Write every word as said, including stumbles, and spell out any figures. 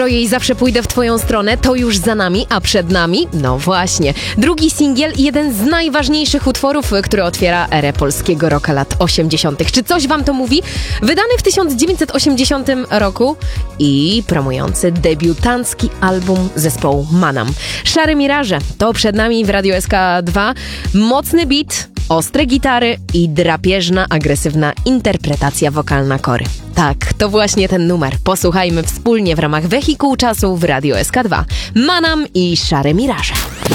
Jej zawsze pójdę w twoją stronę, to już za nami, a przed nami, no właśnie, drugi singiel, jeden z najważniejszych utworów, który otwiera erę polskiego rocka lat osiemdziesiątych. Czy coś wam to mówi? Wydany w tysiąc dziewięćset osiemdziesiątym roku i promujący debiutancki album zespołu Manam. Szare Miraże, to przed nami w Radio S K dwa. Mocny beat, ostre gitary i drapieżna, agresywna interpretacja wokalna Kory. Tak, to właśnie ten numer. Posłuchajmy wspólnie w ramach Wehikuł Czasu w Radio S K dwa. Manam i Szare Miraże.